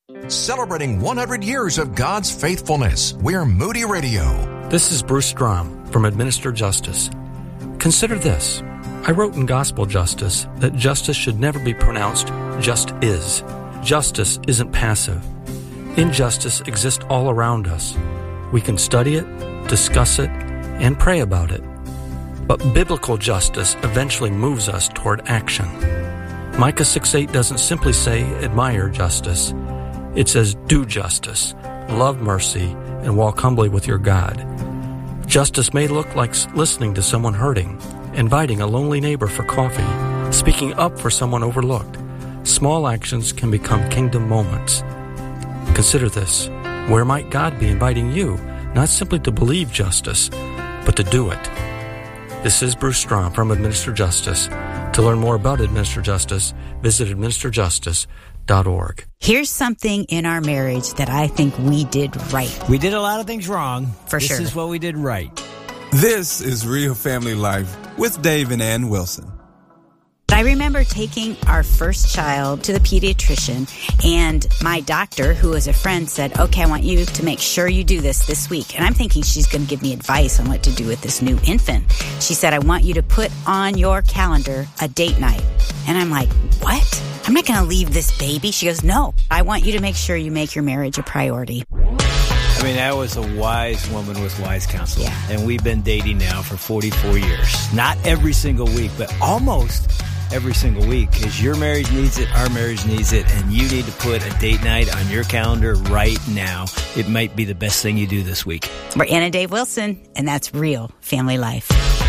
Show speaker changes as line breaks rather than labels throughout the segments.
Celebrating 100 years of God's faithfulness, we're Moody Radio.
This is Bruce Strom from Administer Justice. Consider this. I wrote in Gospel Justice that justice should never be pronounced just is. Justice isn't passive. Injustice exists all around us. We can study it, discuss it, and pray about it. But biblical justice eventually moves us toward action. Micah 6:8 doesn't simply say admire justice. It says do justice, love mercy, and walk humbly with your God. Justice may look like listening to someone hurting, inviting a lonely neighbor for coffee, speaking up for someone overlooked. Small actions can become kingdom moments. Consider this. Where might God be inviting you, not simply to believe justice, but to do it? This is Bruce Strom from Administer Justice. To learn more about Administer Justice, visit administerjustice.org.
Here's something in our marriage that I think we did right.
We did a lot of things wrong.
For sure.
This is what we did right.
This is Real Family Life with Dave and Ann Wilson.
I remember taking our first child to the pediatrician, and my doctor, who was a friend, said, okay, I want you to make sure you do this week. And I'm thinking she's going to give me advice on what to do with this new infant. She said, I want you to put on your calendar a date night. And I'm like, what? I'm not going to leave this baby. She goes, no, I want you to make sure you make your marriage a priority.
I mean, that was a wise woman with wise counsel. Yeah. And we've been dating now for 44 years. Not every single week, but almost every single week, because your marriage needs it, our marriage needs it, and you need to put a date night on your calendar right now. It might be the best thing you do this week.
We're Ann and Dave Wilson, and that's Real Family Life.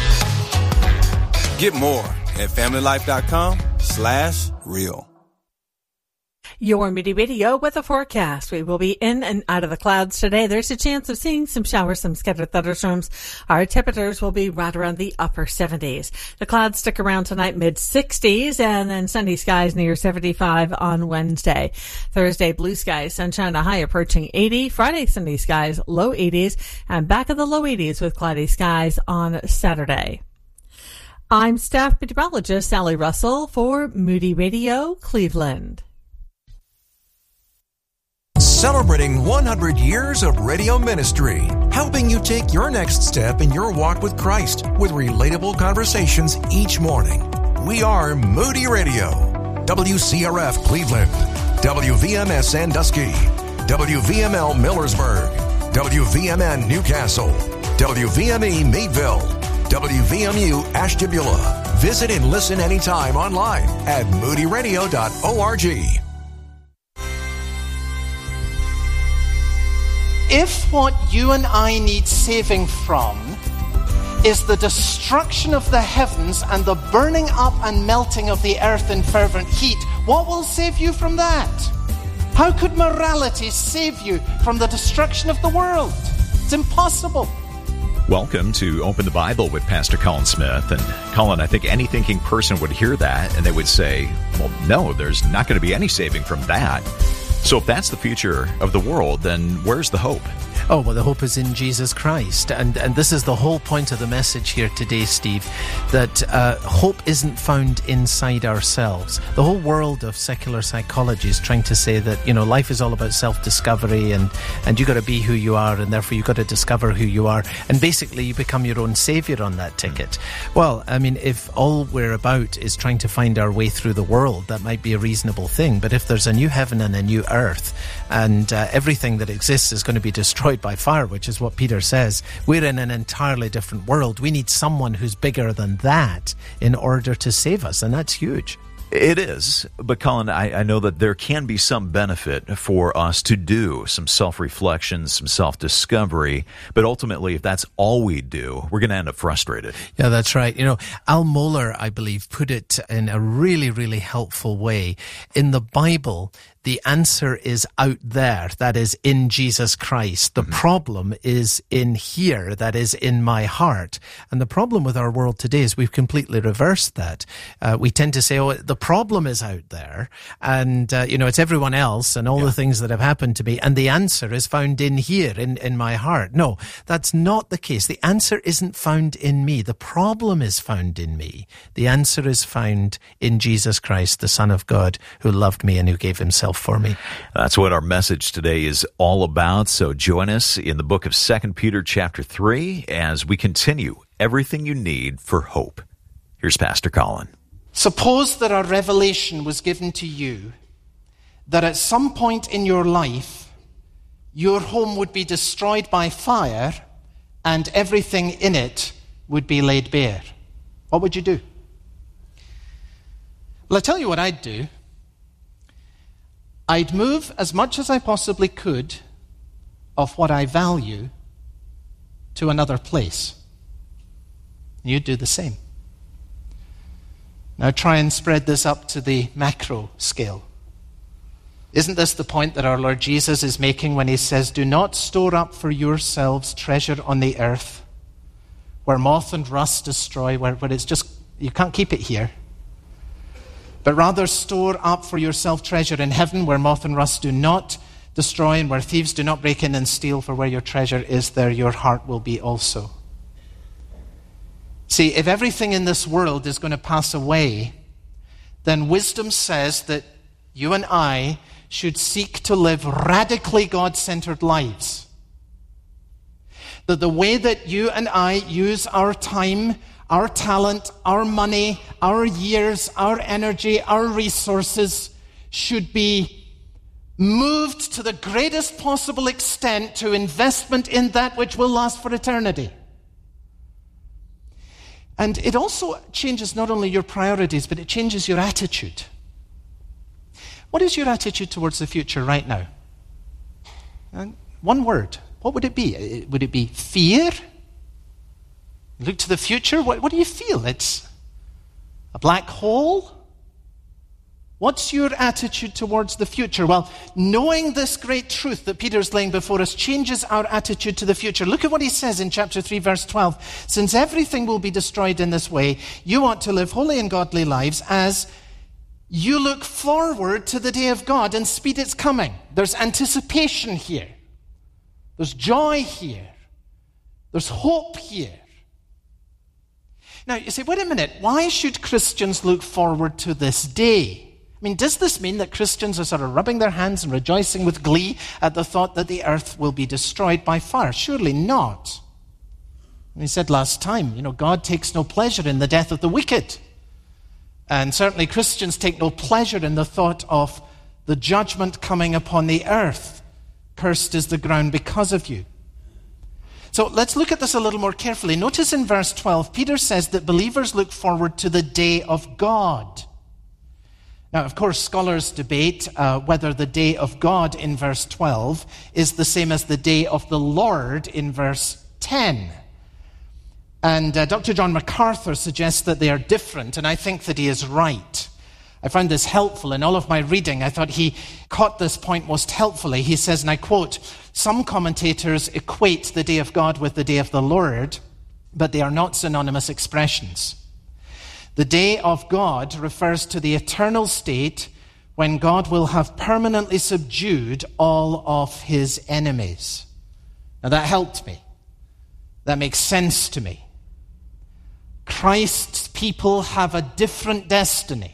Get more at familylife.com/real.
Your Moody Radio with a forecast. We will be in and out of the clouds today. There's a chance of seeing some showers, some scattered thunderstorms. Our temperatures will be right around the upper 70s. The clouds stick around tonight, mid-60s, and then sunny skies near 75 on Wednesday. Thursday, blue skies, sunshine, a high approaching 80. Friday, sunny skies, low 80s, and back in the low 80s with cloudy skies on Saturday. I'm staff meteorologist Sally Russell for Moody Radio, Cleveland.
Celebrating 100 years of radio ministry, helping you take your next step in your walk with Christ with relatable conversations each morning. We are Moody Radio, WCRF Cleveland, WVMS Sandusky, WVML Millersburg, WVMN Newcastle, WVME Meadville, WVMU Ashtabula. Visit and listen anytime online at moodyradio.org.
If what you and I need saving from is the destruction of the heavens and the burning up and melting of the earth in fervent heat, what will save you from that? How could morality save you from the destruction of the world? It's impossible.
Welcome to Open the Bible with Pastor Colin Smith. And Colin, I think any thinking person would hear that and they would say, well, no, there's not going to be any saving from that. So if that's the future of the world, then where's the hope?
Oh, well, the hope is in Jesus Christ. And this is the whole point of the message here today, Steve, that hope isn't found inside ourselves. The whole world of secular psychology is trying to say that, you know, life is all about self-discovery and you got to be who you are, and therefore you got to discover who you are. And basically you become your own savior on that ticket. Well, I mean, if all we're about is trying to find our way through the world, that might be a reasonable thing. But if there's a new heaven and a new earth, and everything that exists is going to be destroyed by fire, which is what Peter says, we're in an entirely different world. We need someone who's bigger than that in order to save us, and that's huge.
It is, but Colin, I know that there can be some benefit for us to do some self-reflection, some self-discovery, but ultimately, if that's all we do, we're going to end up frustrated.
Yeah, that's right. You know, Al Mohler, I believe, put it in a really, really helpful way. In the Bible, the answer is out there, that is in Jesus Christ. The problem is in here, that is in my heart. And the problem with our world today is we've completely reversed that. We tend to say, oh, the problem is out there, and, it's everyone else and all the things that have happened to me, and the answer is found in here, in my heart. No, that's not the case. The answer isn't found in me. The problem is found in me. The answer is found in Jesus Christ, the Son of God, who loved me and who gave himself himself for me.
That's what our message today is all about. So join us in the book of 2 Peter chapter 3 as we continue everything you need for hope. Here's Pastor Colin.
Suppose that a revelation was given to you that at some point in your life, your home would be destroyed by fire and everything in it would be laid bare. What would you do? Well, I'll tell you what I'd do. I'd move as much as I possibly could of what I value to another place. You'd do the same. Now try and spread this up to the macro scale. Isn't this the point that our Lord Jesus is making when he says, do not store up for yourselves treasure on the earth, where moth and rust destroy, where it's just, you can't keep it here. But rather store up for yourself treasure in heaven, where moth and rust do not destroy, and where thieves do not break in and steal, for where your treasure is, there your heart will be also. See, if everything in this world is going to pass away, then wisdom says that you and I should seek to live radically God-centered lives. That the way that you and I use our time, our talent, our money, our years, our energy, our resources should be moved to the greatest possible extent to investment in that which will last for eternity. And it also changes not only your priorities, but it changes your attitude. What is your attitude towards the future right now? And one word. What would it be? Would it be fear? Look to the future. What do you feel? It's a black hole? What's your attitude towards the future? Well, knowing this great truth that Peter's laying before us changes our attitude to the future. Look at what he says in chapter 3, verse 12. Since everything will be destroyed in this way, you ought to live holy and godly lives as you look forward to the day of God and speed its coming. There's anticipation here. There's joy here. There's hope here. Now, you say, wait a minute, why should Christians look forward to this day? I mean, does this mean that Christians are sort of rubbing their hands and rejoicing with glee at the thought that the earth will be destroyed by fire? Surely not. We said last time, God takes no pleasure in the death of the wicked. And certainly Christians take no pleasure in the thought of the judgment coming upon the earth. Cursed is the ground because of you. So let's look at this a little more carefully. Notice in verse 12, Peter says that believers look forward to the day of God. Now, of course, scholars debate whether the day of God in verse 12 is the same as the day of the Lord in verse 10. And Dr. John MacArthur suggests that they are different, and I think that he is right. I found this helpful in all of my reading. I thought he caught this point most helpfully. He says, and I quote, some commentators equate the day of God with the day of the Lord, but they are not synonymous expressions. The day of God refers to the eternal state when God will have permanently subdued all of his enemies. Now that helped me. That makes sense to me. Christ's people have a different destiny.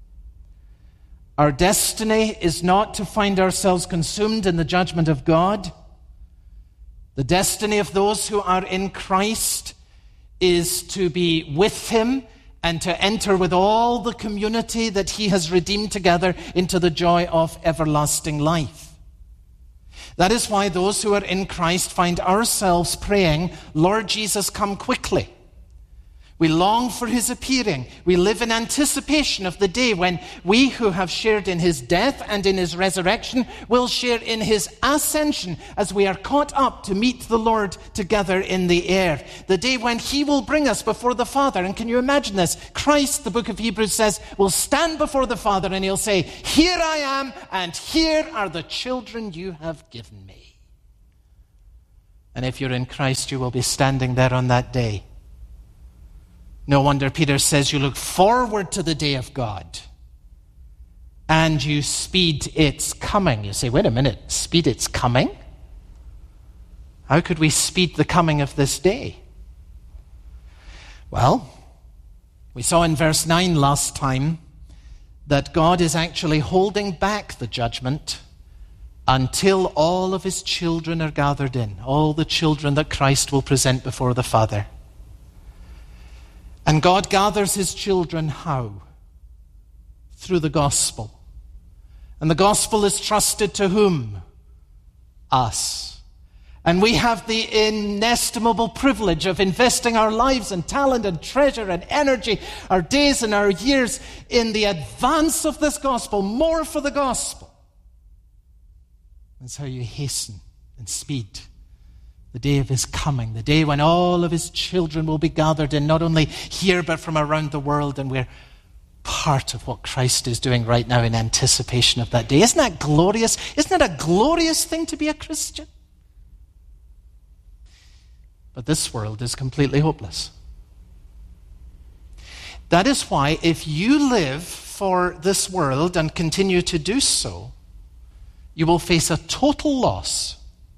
Our destiny is not to find ourselves consumed in the judgment of God. The destiny of those who are in Christ is to be with him and to enter with all the community that he has redeemed together into the joy of everlasting life. That is why those who are in Christ find ourselves praying, Lord Jesus, come quickly. We long for his appearing. We live in anticipation of the day when we who have shared in his death and in his resurrection will share in his ascension as we are caught up to meet the Lord together in the air. The day when he will bring us before the Father. And can you imagine this? Christ, the book of Hebrews says, will stand before the Father and he'll say, here I am and here are the children you have given me. And if you're in Christ, you will be standing there on that day. No wonder Peter says you look forward to the day of God and you speed its coming. You say, wait a minute, speed its coming? How could we speed the coming of this day? Well, we saw in verse 9 last time that God is actually holding back the judgment until all of his children are gathered in, all the children that Christ will present before the Father. And God gathers his children how? Through the gospel. And the gospel is trusted to whom? Us. And we have the inestimable privilege of investing our lives and talent and treasure and energy, our days and our years in the advance of this gospel, more for the gospel. That's how you hasten and speed the day of his coming, the day when all of his children will be gathered in, not only here but from around the world, and we're part of what Christ is doing right now in anticipation of that day. Isn't that glorious? Isn't that a glorious thing to be a Christian? But this world is completely hopeless. That is why if you live for this world and continue to do so, you will face a total loss.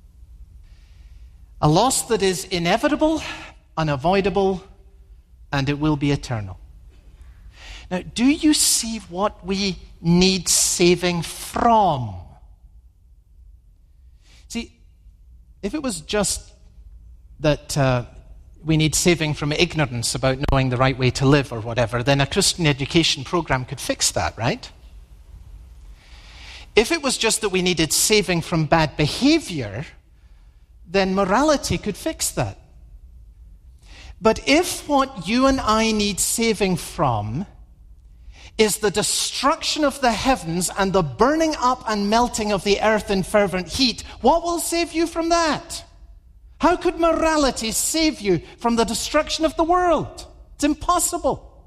A loss that is inevitable, unavoidable, and it will be eternal. Now, do you see what we need saving from? See, if it was just that we need saving from ignorance about knowing the right way to live or whatever, then a Christian education program could fix that, right? If it was just that we needed saving from bad behavior, then morality could fix that. But if what you and I need saving from is the destruction of the heavens and the burning up and melting of the earth in fervent heat, what will save you from that? How could morality save you from the destruction of the world? It's impossible.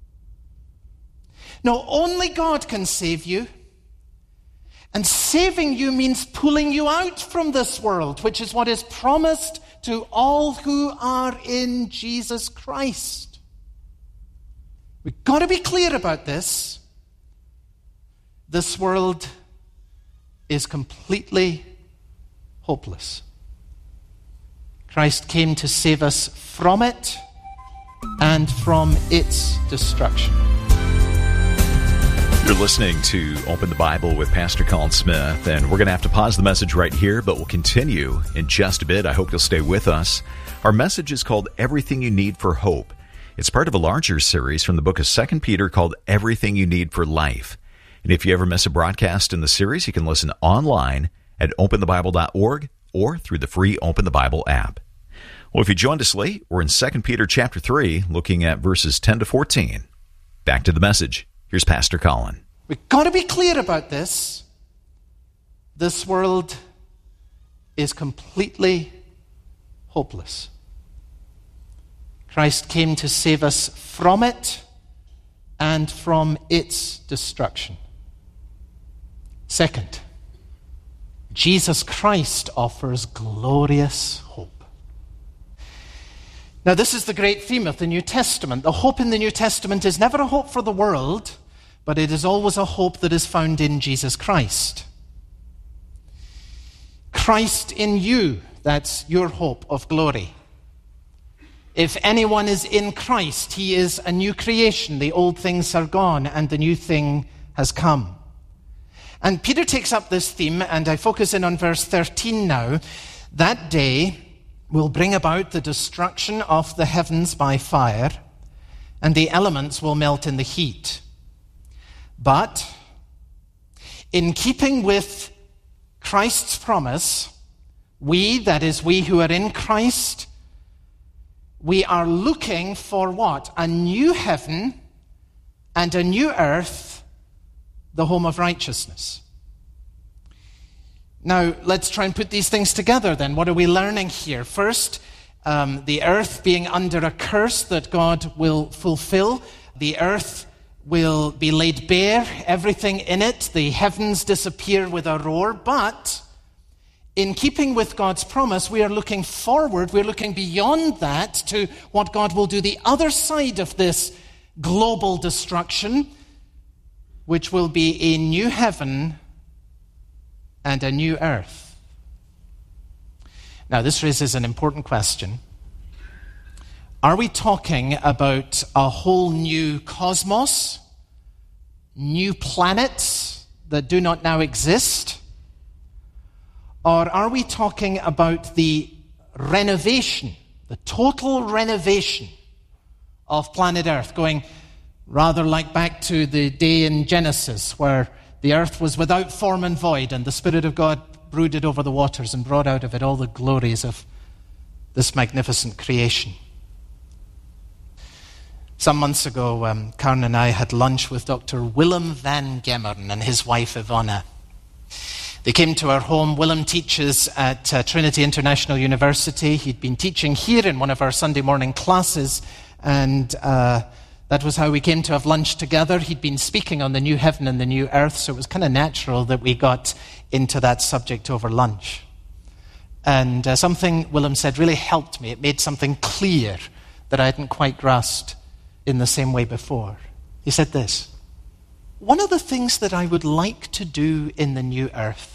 No, only God can save you. And saving you means pulling you out from this world, which is what is promised to all who are in Jesus Christ. We've got to be clear about this. This world is completely hopeless. Christ came to save us from it and from its destruction.
You're listening to Open the Bible with Pastor Colin Smith, and we're going to have to pause the message right here, but we'll continue in just a bit. I hope you'll stay with us. Our message is called Everything You Need for Hope. It's part of a larger series from the book of 2 Peter called Everything You Need for Life. And if you ever miss a broadcast in the series, you can listen online at openthebible.org or through the free Open the Bible app. Well, if you joined us late, we're in 2 Peter chapter 3, looking at verses 10 to 14. Back to the message. Here's Pastor Colin.
We've got to be clear about this. This world is completely hopeless. Christ came to save us from it and from its destruction. Second, Jesus Christ offers glorious hope. Now, this is the great theme of the New Testament. The hope in the New Testament is never a hope for the world, but it is always a hope that is found in Jesus Christ. Christ in you, that's your hope of glory. If anyone is in Christ, he is a new creation. The old things are gone and the new thing has come. And Peter takes up this theme, and I focus in on verse 13 now. That day will bring about the destruction of the heavens by fire, and the elements will melt in the heat. But in keeping with Christ's promise, we, that is, we who are in Christ, we are looking for what? A new heaven and a new earth, the home of righteousness. Now, let's try and put these things together then. What are we learning here? First, the earth being under a curse that God will fulfill. The earth will be laid bare, everything in it. The heavens disappear with a roar. But in keeping with God's promise, we are looking forward. We're looking beyond that to what God will do the other side of this global destruction, which will be a new heaven and a new earth. Now, this raises an important question. Are we talking about a whole new cosmos? new planets that do not now exist? Or are we talking about the renovation, the total renovation of planet Earth, going rather like back to the day in Genesis where the earth was without form and void and the Spirit of God brooded over the waters and brought out of it all the glories of this magnificent creation? Some months ago, Karen and I had lunch with Dr. Willem van Gemmeren and his wife Ivana. They came to our home. Willem teaches at Trinity International University. He'd been teaching here in one of our Sunday morning classes, and that was how we came to have lunch together. He'd been speaking on the new heaven and the new earth, so it was kind of natural that we got into that subject over lunch. And something Willem said really helped me. It made something clear that I hadn't quite grasped in the same way before. He said this: one of the things that I would like to do in the new earth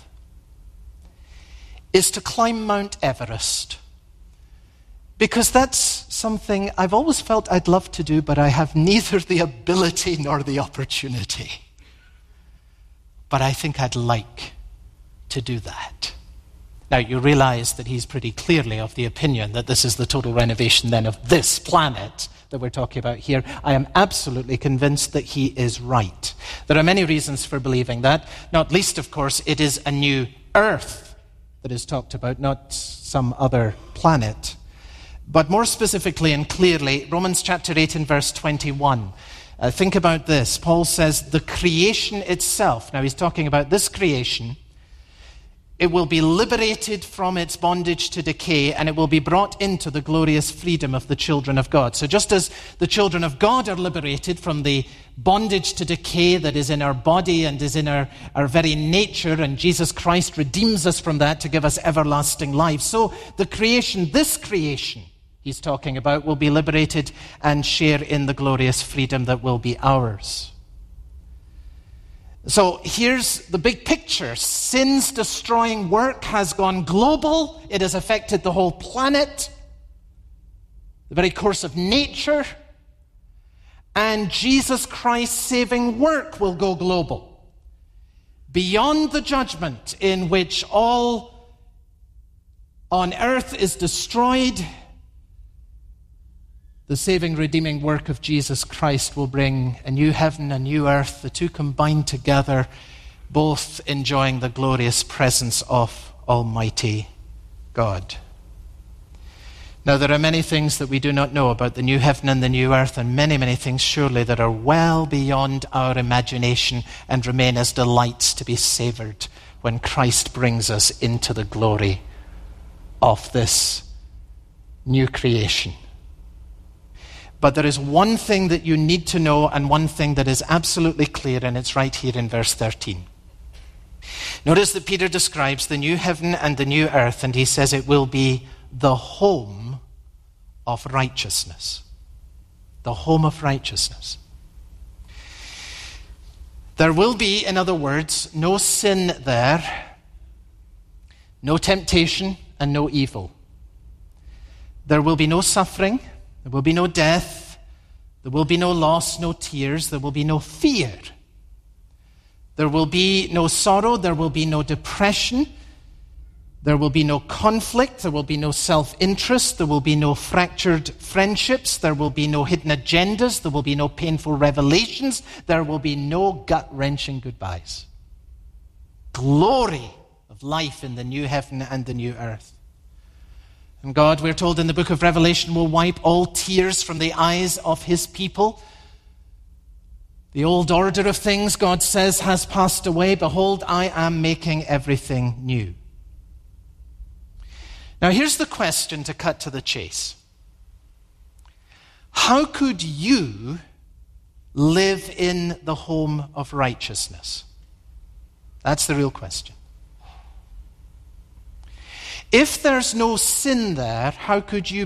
is to climb Mount Everest, because that's something I've always felt I'd love to do, but I have neither the ability nor the opportunity. But I think I'd like to do that. Now, you realize that he's pretty clearly of the opinion that this is the total renovation then of this planet that we're talking about here. I am absolutely convinced that he is right. There are many reasons for believing that, not least, of course, it is a new earth that is talked about, not some other planet. But more specifically and clearly, Romans chapter 8 and verse 21. Think about this. Paul says the creation itself, now he's talking about this creation, it will be liberated from its bondage to decay, and it will be brought into the glorious freedom of the children of God. So just as the children of God are liberated from the bondage to decay that is in our body and is in our very nature, and Jesus Christ redeems us from that to give us everlasting life, so the creation, this creation he's talking about, will be liberated and share in the glorious freedom that will be ours. So here's the big picture. Sin's destroying work has gone global. It has affected the whole planet, the very course of nature. And Jesus Christ's saving work will go global. Beyond the judgment in which all on earth is destroyed, the saving, redeeming work of Jesus Christ will bring a new heaven, a new earth, the two combined together, both enjoying the glorious presence of Almighty God. Now, there are many things that we do not know about the new heaven and the new earth, and many, many things surely that are well beyond our imagination and remain as delights to be savored when Christ brings us into the glory of this new creation. But there is one thing that you need to know, and one thing that is absolutely clear, and it's right here in verse 13. Notice that Peter describes the new heaven and the new earth, and he says it will be the home of righteousness. The home of righteousness. There will be, in other words, no sin there, no temptation, and no evil. There will be no suffering. There will be no death, there will be no loss, no tears, there will be no fear. There will be no sorrow, there will be no depression, there will be no conflict, there will be no self-interest, there will be no fractured friendships, there will be no hidden agendas, there will be no painful revelations, there will be no gut-wrenching goodbyes. Glory of life in the new heaven and the new earth. And God, we're told in the book of Revelation, will wipe all tears from the eyes of his people. The old order of things, God says, has passed away. Behold, I am making everything new. Now here's the question to cut to the chase. How could you live in the home of righteousness? That's the real question. If there's no sin there, how could you